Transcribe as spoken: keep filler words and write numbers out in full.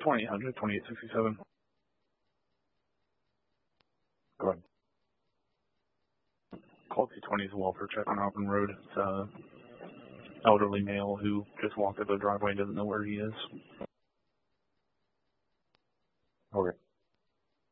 twenty-eight hundred, twenty-eight sixty-seven. Go ahead. Call two twenty is a welfare check on Auburn Road. It's a elderly male who just walked up the driveway and doesn't know where he is. Okay.